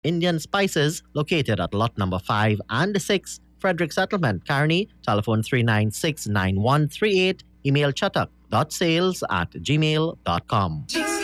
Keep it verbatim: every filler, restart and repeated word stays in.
Indian Spices, located at lot number five and six, Frederick Settlement, Kearney. Telephone three nine six nine one three eight. Email chatak dot sales at gmail dot com.